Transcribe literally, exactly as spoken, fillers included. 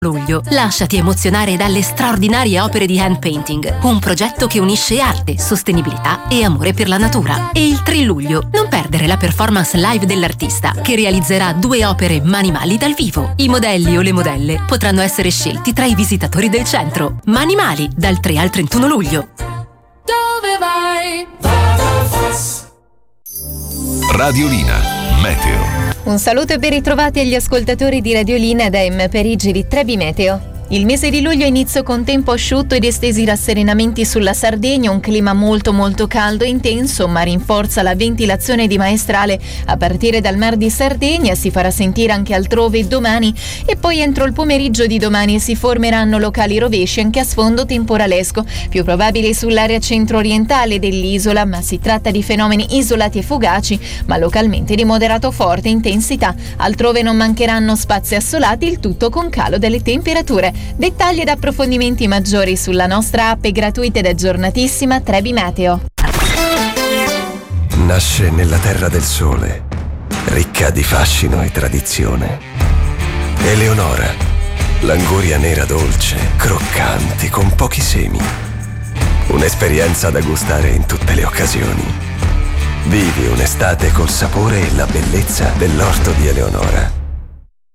luglio, lasciati emozionare dalle straordinarie opere di hand painting, un progetto che unisce arte, sostenibilità e amore per la natura. E il tre luglio, non perdere la performance live dell'artista, che realizzerà due opere Manimali dal vivo. I modelli o le modelle potranno essere scelti tra i visitatori del centro. Manimali, dal tre al trentuno luglio. Dove vai? Radiolina, meteo. Un saluto e ben ritrovati agli ascoltatori di Radiolina da M Perigi di Trebi Meteo. Il mese di luglio inizio con tempo asciutto ed estesi rasserenamenti sulla Sardegna, un clima molto molto caldo e intenso, ma rinforza la ventilazione di maestrale a partire dal Mar di Sardegna, si farà sentire anche altrove domani e poi entro il pomeriggio di domani si formeranno locali rovesci anche a sfondo temporalesco, più probabili sull'area centro-orientale dell'isola, ma si tratta di fenomeni isolati e fugaci, ma localmente di moderato forte intensità. Altrove non mancheranno spazi assolati, il tutto con calo delle temperature. Dettagli ed approfondimenti maggiori sulla nostra app gratuita ed aggiornatissima Trebi Meteo. Nasce nella terra del sole, ricca di fascino e tradizione. Eleonora, l'anguria nera dolce, croccante, con pochi semi. Un'esperienza da gustare in tutte le occasioni. Vivi un'estate col sapore e la bellezza dell'orto di Eleonora.